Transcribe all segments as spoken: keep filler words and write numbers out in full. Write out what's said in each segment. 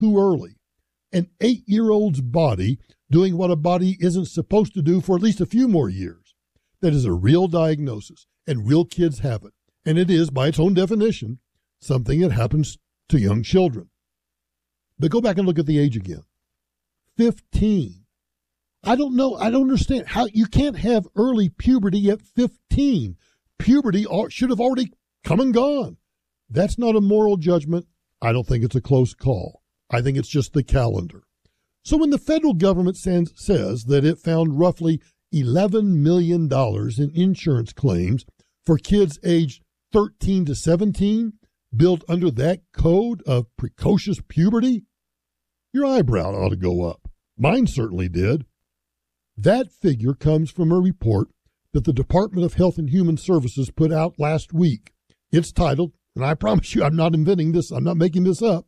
too early. An eight-year-old's body doing what a body isn't supposed to do for at least a few more years. That is a real diagnosis, and real kids have it. And it is, by its own definition, something that happens to young children. But go back and look at the age again. fifteen. I don't know. I don't understand how you can't have early puberty at fifteen. Puberty should have already come and gone. That's not a moral judgment. I don't think it's a close call. I think it's just the calendar. So when the federal government sends, says that it found roughly eleven million dollars in insurance claims for kids aged thirteen to seventeen built under that code of precocious puberty, your eyebrow ought to go up. Mine certainly did. That figure comes from a report that the Department of Health and Human Services put out last week. It's titled, and I promise you I'm not inventing this, I'm not making this up,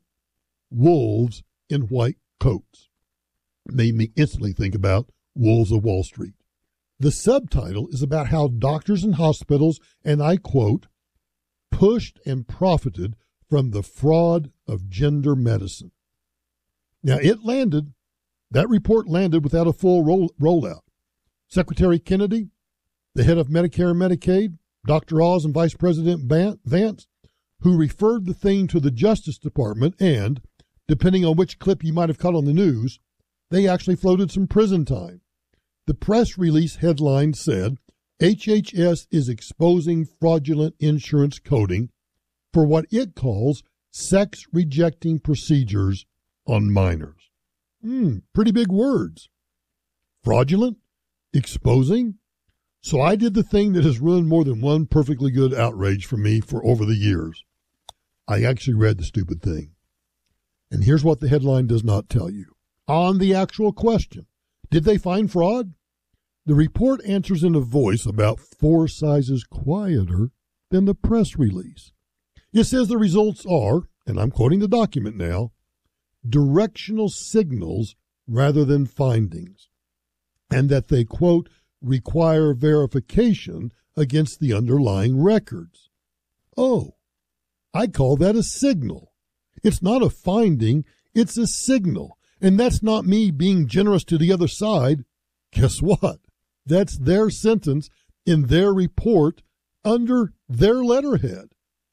Wolves in White Coats. It made me instantly think about Wolves of Wall Street. The subtitle is about how doctors and hospitals, and I quote, pushed and profited from the fraud of gender medicine. Now, it landed, that report landed without a full roll, rollout. Secretary Kennedy, the head of Medicare and Medicaid, Doctor Oz, and Vice President Vance, who referred the thing to the Justice Department, and, depending on which clip you might have caught on the news, they actually floated some prison time. The press release headline said, H H S is exposing fraudulent insurance coding for what it calls sex-rejecting procedures on minors. Hmm, pretty big words. Fraudulent? Exposing? So I did the thing that has ruined more than one perfectly good outrage for me for over the years. I actually read the stupid thing. And here's what the headline does not tell you. On the actual question, did they find fraud? The report answers in a voice about four sizes quieter than the press release. It says the results are, and I'm quoting the document now, directional signals rather than findings, and that they, quote, require verification against the underlying records. Oh, I call that a signal. It's not a finding, it's a signal. And that's not me being generous to the other side. Guess what? That's their sentence in their report under their letterhead.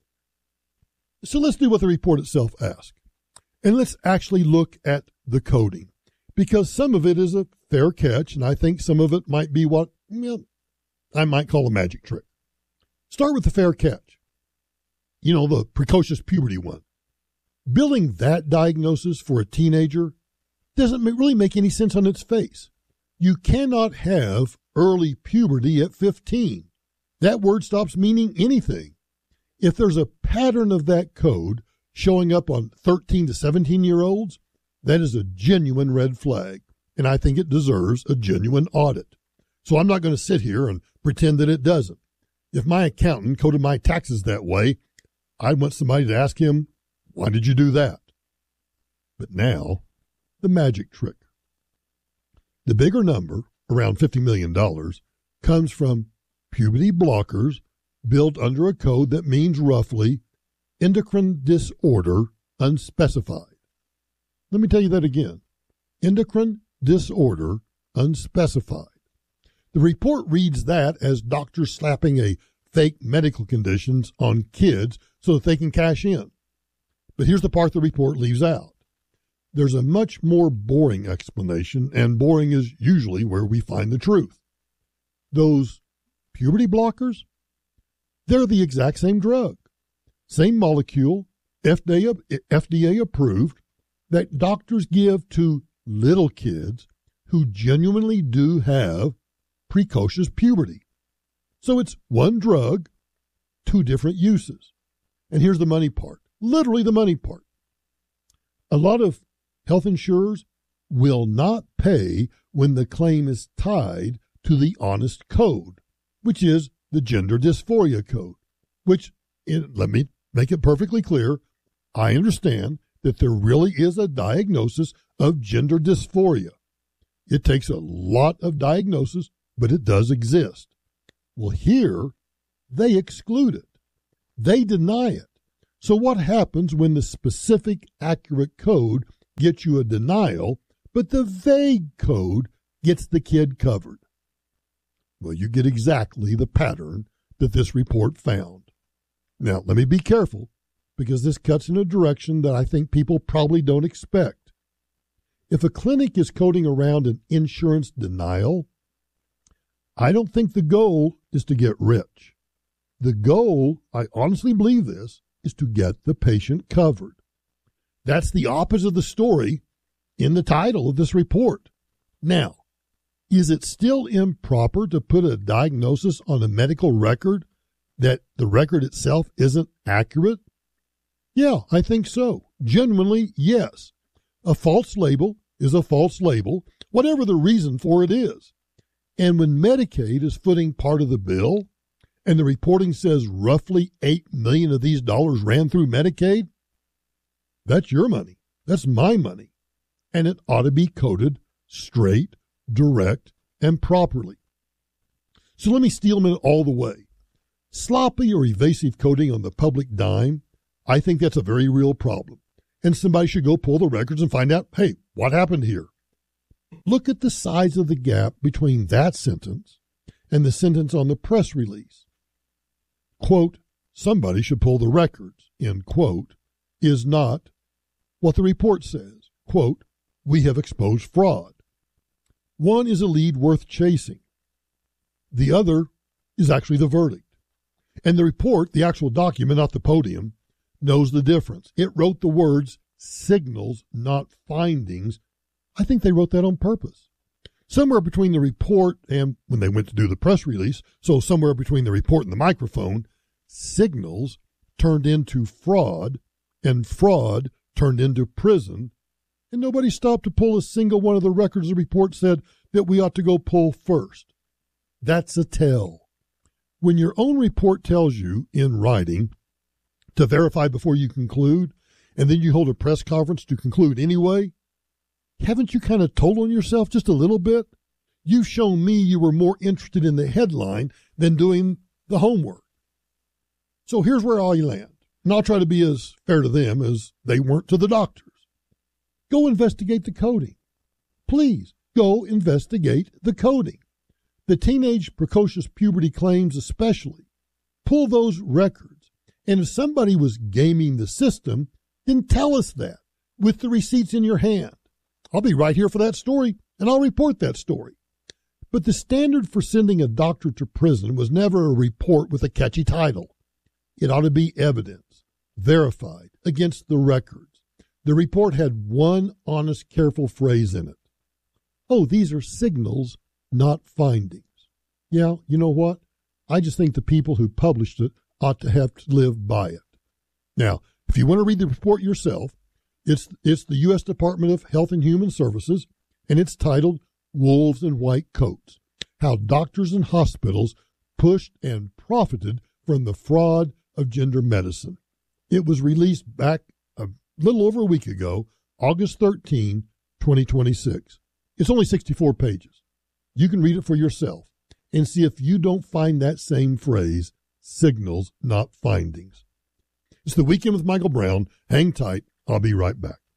So let's do what the report itself asks. And let's actually look at the coding, because some of it is a fair catch, and I think some of it might be what you know, I might call a magic trick. Start with the fair catch. You know, the precocious puberty one. Billing that diagnosis for a teenager doesn't really make any sense on its face. You cannot have early puberty at fifteen. That word stops meaning anything. If there's a pattern of that code showing up on thirteen to seventeen-year-olds, that is a genuine red flag, and I think it deserves a genuine audit. So I'm not going to sit here and pretend that it doesn't. If my accountant coded my taxes that way, I'd want somebody to ask him, why did you do that? But now, the magic trick. The bigger number, around fifty million dollars, comes from puberty blockers built under a code that means roughly endocrine disorder unspecified. Let me tell you that again. Endocrine disorder unspecified. The report reads that as doctors slapping a fake medical conditions on kids so that they can cash in. But here's the part the report leaves out. There's a much more boring explanation, and boring is usually where we find the truth. Those puberty blockers, they're the exact same drug, same molecule, F D A, F D A approved, that doctors give to little kids who genuinely do have precocious puberty. So it's one drug, two different uses. And here's the money part, literally the money part. A lot of health insurers will not pay when the claim is tied to the honest code, which is the gender dysphoria code, which, in, let me make it perfectly clear, I understand that there really is a diagnosis of gender dysphoria. It takes a lot of diagnosis, but it does exist. Well, here, they exclude it. They deny it. So what happens when the specific, accurate code gets you a denial, but the vague code gets the kid covered. Well, you get exactly the pattern that this report found. Now, let me be careful, because this cuts in a direction that I think people probably don't expect. If a clinic is coding around an insurance denial, I don't think the goal is to get rich. The goal, I honestly believe this, is to get the patient covered. That's the opposite of the story in the title of this report. Now, is it still improper to put a diagnosis on a medical record that the record itself isn't accurate? Yeah, I think so. Genuinely, yes. A false label is a false label, whatever the reason for it is. And when Medicaid is footing part of the bill, and the reporting says roughly eight million dollars of these dollars ran through Medicaid, that's your money. That's my money. And it ought to be coded straight, direct, and properly. So let me steelman it all the way. Sloppy or evasive coding on the public dime, I think that's a very real problem. And somebody should go pull the records and find out, hey, what happened here? Look at the size of the gap between that sentence and the sentence on the press release. Quote, somebody should pull the records, end quote, is not what the report says. Quote, we have exposed fraud. One is a lead worth chasing. The other is actually the verdict. And the report, the actual document, not the podium, knows the difference. It wrote the words signals, not findings. I think they wrote that on purpose. Somewhere between the report and when they went to do the press release, so somewhere between the report and the microphone, signals turned into fraud, and fraud turned into prison, and nobody stopped to pull a single one of the records the report said that we ought to go pull first. That's a tell. When your own report tells you in writing to verify before you conclude, and then you hold a press conference to conclude anyway, haven't you kind of told on yourself just a little bit? You've shown me you were more interested in the headline than doing the homework. So here's where I land, and I'll try to be as fair to them as they weren't to the doctors. Go investigate the coding. Please, go investigate the coding. The teenage precocious puberty claims especially. Pull those records. And if somebody was gaming the system, then tell us that with the receipts in your hand. I'll be right here for that story, and I'll report that story. But the standard for sending a doctor to prison was never a report with a catchy title. It ought to be evidence, verified, against the records. The report had one honest, careful phrase in it. Oh, these are signals, not findings. Yeah, you know what? I just think the people who published it ought to have to live by it. Now, if you want to read the report yourself, it's it's the U S Department of Health and Human Services, and it's titled Wolves in White Coats, How Doctors and Hospitals Pushed and Profited from the Fraud of Gender Medicine. It was released back a little over a week ago, August thirteenth, twenty twenty-six. It's only sixty-four pages. You can read it for yourself and see if you don't find that same phrase, signals, not findings. It's the Weekend with Michael Brown. Hang tight. I'll be right back.